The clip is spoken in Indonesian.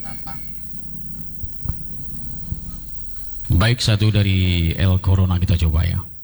Baik, satu dari El Corona kita coba ya.